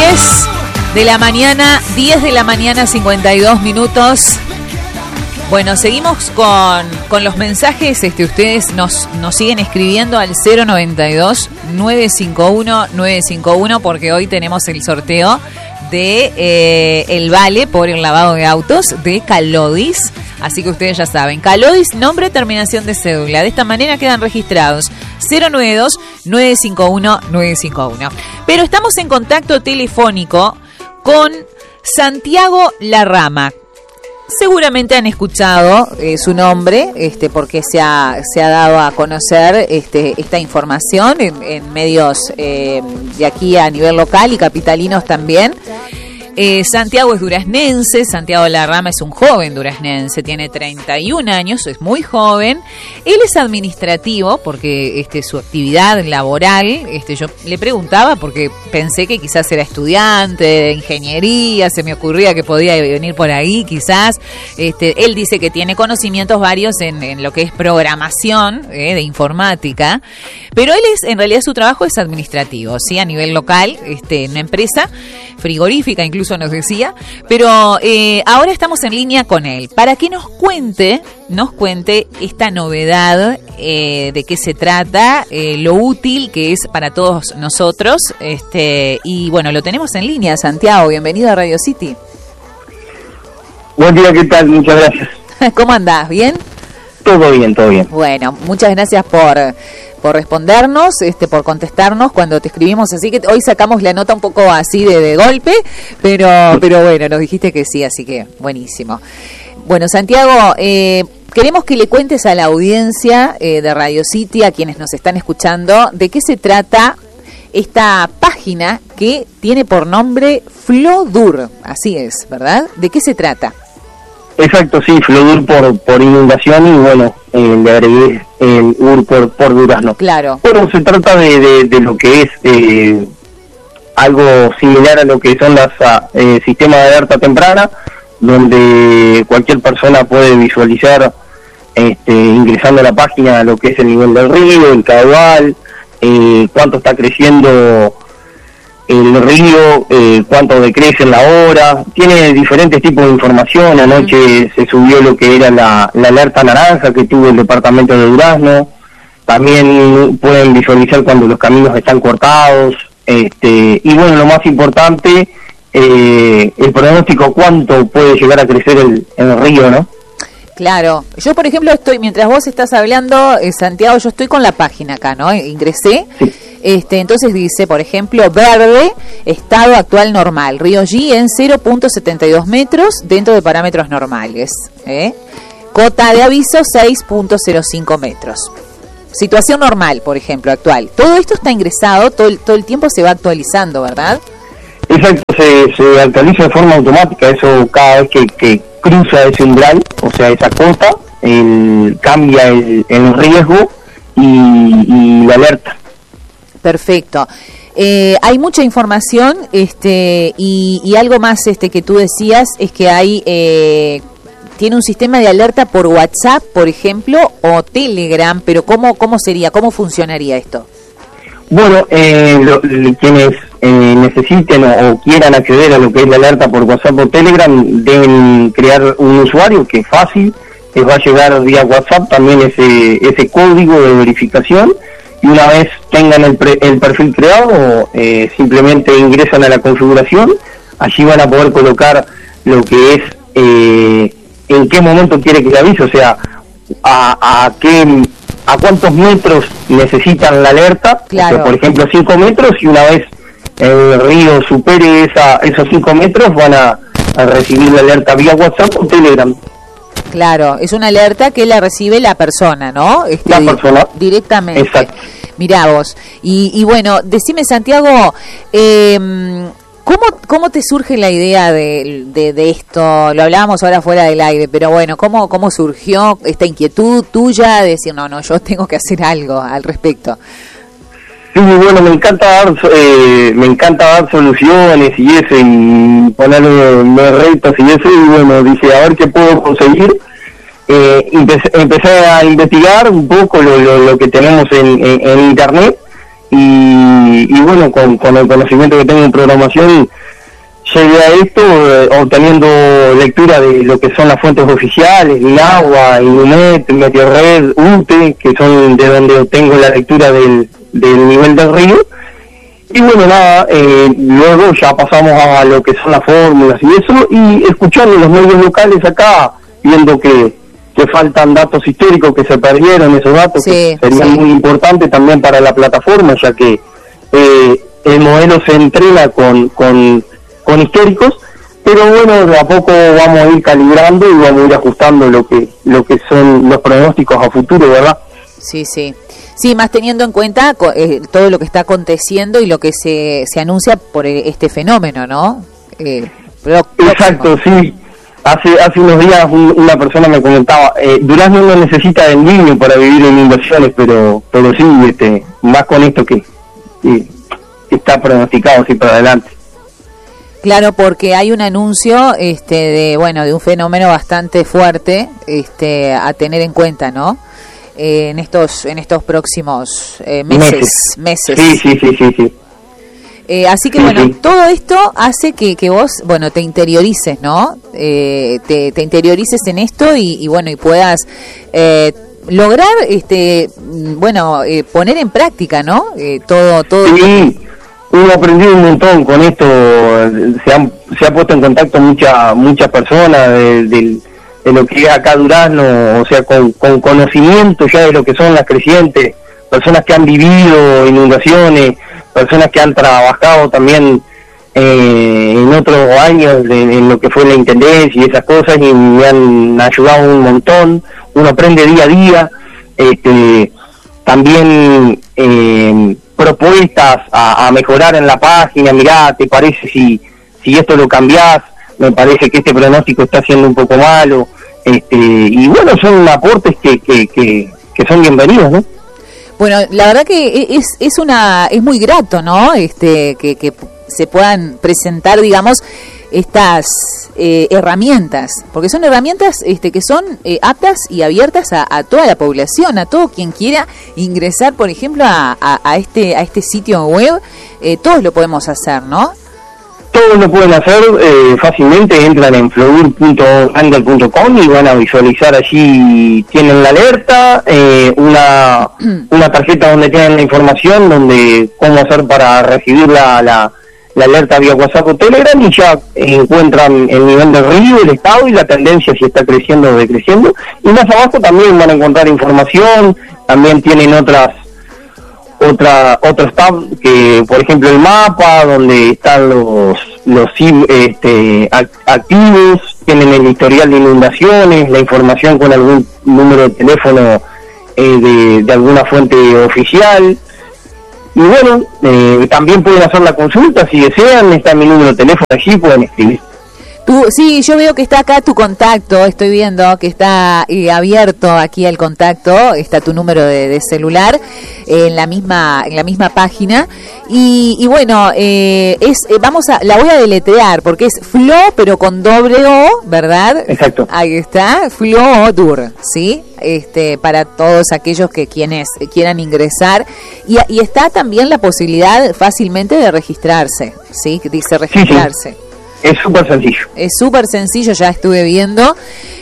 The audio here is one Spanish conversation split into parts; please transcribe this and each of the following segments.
de la mañana, 10 de la mañana, 52 minutos. Bueno, seguimos con los mensajes. Ustedes nos siguen escribiendo al 092-951-951 porque hoy tenemos el sorteo de el vale por el lavado de autos de Calodis. Así que ustedes ya saben, Calodis, nombre, terminación de cédula. De esta manera quedan registrados 092-951-951. Pero estamos en contacto telefónico con Santiago Larrama. Seguramente han escuchado su nombre, porque se ha dado a conocer esta información en medios de aquí a nivel local y capitalinos también. Santiago es duraznense, Santiago Larrama es un joven duraznense, tiene 31 años, es muy joven. Él es administrativo porque su actividad laboral, yo le preguntaba porque pensé que quizás era estudiante de ingeniería, se me ocurría que podía venir por ahí quizás. Él dice que tiene conocimientos varios en lo que es programación de informática, pero en realidad su trabajo es administrativo, ¿sí? A nivel local, en una empresa frigorífica incluso nos decía, pero ahora estamos en línea con él para que nos cuente esta novedad, de qué se trata, lo útil que es para todos nosotros, y bueno, lo tenemos en línea. Santiago, bienvenido a Radio City. Buen día, ¿qué tal? Muchas gracias. ¿Cómo andás? ¿Bien? Todo bien, todo bien. Bueno, muchas gracias por respondernos, por contestarnos cuando te escribimos, así que hoy sacamos la nota un poco así de golpe, pero bueno, nos dijiste que sí, así que buenísimo. Bueno, Santiago, queremos que le cuentes a la audiencia de Radio City, a quienes nos están escuchando, de qué se trata esta página que tiene por nombre Flodur, así es, ¿verdad? ¿De qué se trata? Exacto, sí, Flodur por inundación y bueno, le agregué el UR por durazno. Claro. Bueno, se trata de lo que es algo similar a lo que son los sistemas de alerta temprana, donde cualquier persona puede visualizar, ingresando a la página, lo que es el nivel del río, el caudal, cuánto está creciendo el río, cuánto decrece en la hora. Tiene diferentes tipos de información. Anoche se subió lo que era la alerta naranja que tuvo el departamento de Durazno. También pueden visualizar cuando los caminos están cortados, y bueno, lo más importante, el pronóstico, cuánto puede llegar a crecer el río, ¿no? Claro, yo por ejemplo mientras vos estás hablando, Santiago, yo estoy con la página acá, ¿no? Ingresé, sí. Entonces dice, por ejemplo, verde, estado actual normal, río G en 0.72 metros dentro de parámetros normales, cota de aviso 6.05 metros. Situación normal, por ejemplo, actual. Todo esto está ingresado, todo el tiempo se va actualizando, ¿verdad? Exacto, se actualiza de forma automática, eso cada vez que cruza ese umbral, o sea, esa cota, cambia el riesgo y la alerta. Perfecto. Hay mucha información, y algo más que tú decías es que tiene un sistema de alerta por WhatsApp, por ejemplo, o Telegram, pero ¿cómo sería? ¿Cómo funcionaría esto? Bueno, quienes necesiten o quieran acceder a lo que es la alerta por WhatsApp o Telegram deben crear un usuario que es fácil, les va a llegar vía WhatsApp también ese código de verificación, y una vez tengan el perfil creado, simplemente ingresan a la configuración. Allí van a poder colocar lo que es en qué momento quiere que le avise, o sea, a cuántos metros necesitan la alerta. Claro. O sea, por ejemplo 5 metros, y una vez el río supere esos 5 metros van a recibir la alerta vía WhatsApp o Telegram. Claro, es una alerta que la recibe la persona, ¿no? La persona. Directamente. Exacto. Mirá vos. Y bueno, decime, Santiago, ¿cómo te surge la idea de esto? Lo hablábamos ahora fuera del aire, pero bueno, ¿cómo surgió esta inquietud tuya de decir, no, yo tengo que hacer algo al respecto? Sí, bueno, me encanta dar soluciones y eso, y ponerme retos y eso, y bueno, dije, a ver qué puedo conseguir. Empecé a investigar un poco lo que tenemos en internet, y bueno, con el conocimiento que tengo en programación, llegué a esto obteniendo lectura de lo que son las fuentes oficiales, el agua, INUMED, Meteorred, UTE, que son de donde obtengo la lectura del nivel del río. Y bueno, nada, luego ya pasamos a lo que son las fórmulas y eso, y escuchando los medios locales acá, viendo que faltan datos históricos, que se perdieron esos datos, que serían muy importantes también para la plataforma, ya que el modelo se entrena con históricos, pero bueno, de a poco vamos a ir calibrando y vamos a ir ajustando lo que son los pronósticos a futuro, ¿verdad? Sí, sí. Sí, más teniendo en cuenta todo lo que está aconteciendo y lo que se anuncia por este fenómeno, ¿no? Exacto, sí. Hace unos días una persona me comentaba, Durazno no necesita del niño para vivir en inversiones, pero sí, más con esto que está pronosticado así para adelante. Claro, porque hay un anuncio de un fenómeno bastante fuerte a tener en cuenta, ¿no? En estos próximos meses. Sí. Así que bueno, todo esto hace que vos, te interiorices, ¿no? Te interiorices en esto y puedas lograr, poner en práctica, ¿no? Todo. Sí, uno ha aprendido un montón con esto. Se ha puesto en contacto muchas personas de lo que es acá Durazno, o sea, con conocimiento ya de lo que son las crecientes, personas que han vivido inundaciones, personas que han trabajado también en otros años en lo que fue la intendencia y esas cosas, y me han ayudado un montón. Uno aprende día a día, también propuestas a mejorar en la página. Mirá, ¿te parece si esto lo cambiás? Me parece que este pronóstico está siendo un poco malo, y bueno, son aportes que son bienvenidos, ¿no? Bueno, la verdad que es muy grato, ¿no? Que se puedan presentar, digamos, estas herramientas, porque son herramientas que son aptas y abiertas a toda la población, a todo quien quiera ingresar, por ejemplo, a este sitio web. Todos lo podemos hacer, ¿no? Todos lo pueden hacer fácilmente. Entran en flogur.angel.com y van a visualizar allí, tienen la alerta, una tarjeta donde tienen la información, donde cómo hacer para recibir la alerta vía WhatsApp o Telegram, y ya encuentran el nivel del río, el estado y la tendencia, si está creciendo o decreciendo. Y más abajo también van a encontrar información. También tienen otros tab, que por ejemplo el mapa, donde están los activos, tienen el historial de inundaciones, la información con algún número de teléfono de alguna fuente oficial. Y bueno, también pueden hacer la consulta si desean. Está mi número de teléfono allí, pueden escribir. Sí, yo veo que está acá tu contacto, estoy viendo que está abierto aquí el contacto, está tu número de celular en la misma página, y bueno, la voy a deletrear porque es Flo, pero con doble O, ¿verdad? Exacto. Ahí está, Flodur, ¿sí? Para todos aquellos quienes quieran ingresar, y está también la posibilidad fácilmente de registrarse, ¿sí? Dice registrarse. Sí. Es súper sencillo. Es súper sencillo, ya estuve viendo.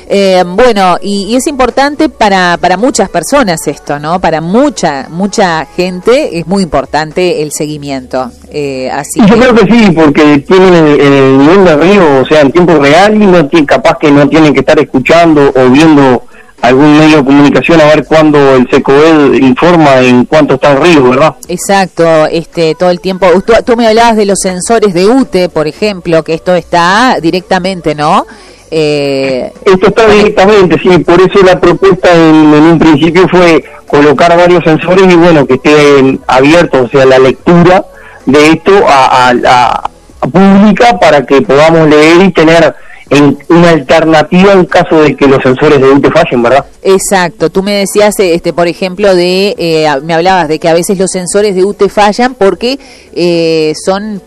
Y es importante para muchas personas esto, ¿no? Para mucha gente es muy importante el seguimiento. Yo creo que sí, porque tienen el nivel de río, o sea, en tiempo real, y capaz que no tienen que estar escuchando o viendo algún medio de comunicación a ver cuándo el SECOED informa en cuánto está el río, ¿verdad? Exacto, todo el tiempo. Tú me hablabas de los sensores de UTE, por ejemplo, que esto está directamente, ¿no? Esto está directamente, sí, por eso la propuesta en un principio fue colocar varios sensores y bueno, que estén abiertos, o sea, la lectura de esto a pública, para que podamos leer y tener una alternativa en caso de que los sensores de UTE fallen, ¿verdad? Exacto. Tú me decías, por ejemplo, me hablabas de que a veces los sensores de UTE fallan porque son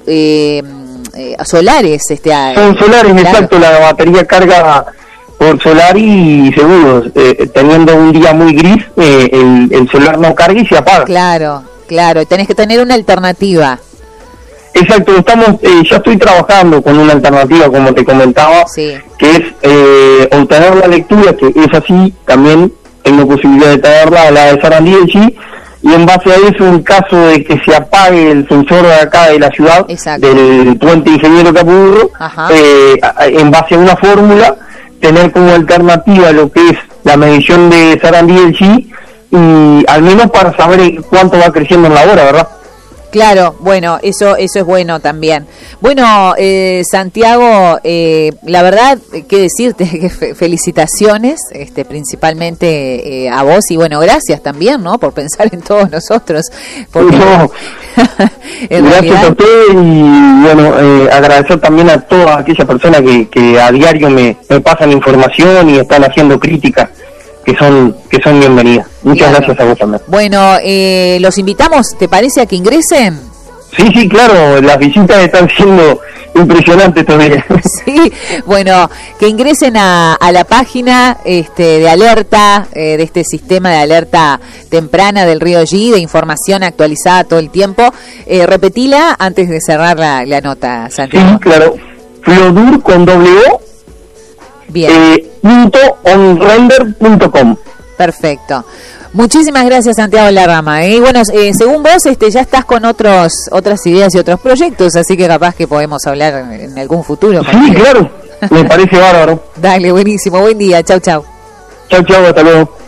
solares. Son solares, claro. Exacto. La batería carga por solar y seguro, teniendo un día muy gris, el solar no carga y se apaga. Claro. Tenés que tener una alternativa. Exacto, ya estoy trabajando con una alternativa, como te comentaba, sí, que es obtener la lectura, que es así, también tengo posibilidad de traerla, la de Sarandí del Chi, y en base a eso, en caso de que se apague el sensor de acá de la ciudad, exacto, del puente Ingeniero Capurro, en base a una fórmula, tener como alternativa lo que es la medición de Sarandí del Chi, y al menos para saber cuánto va creciendo en la hora, ¿verdad? Claro, bueno, eso es bueno también. Bueno, Santiago, la verdad, qué decirte, felicitaciones, principalmente a vos, y bueno, gracias también, ¿no?, por pensar en todos nosotros. Porque, no, gracias a usted, y bueno, agradecer también a todas aquellas personas que a diario me pasan información y están haciendo críticas que son bienvenidas. Muchas gracias a vos también. Bueno, los invitamos, ¿te parece a que ingresen? Sí, claro, las visitas están siendo impresionantes todavía. Sí, bueno, que ingresen a la página de alerta, de este sistema de alerta temprana del Río G, de información actualizada todo el tiempo. Repetila antes de cerrar la nota, Santiago. Sí, claro, Flodur con .o. Bien. .onrender.com. Perfecto. Muchísimas gracias, Santiago Larrama. Y bueno, según vos, ya estás con otras ideas y otros proyectos, así que capaz que podemos hablar en algún futuro. Sí, claro, me parece bárbaro. Dale, buenísimo, buen día, chau. Chau, hasta luego.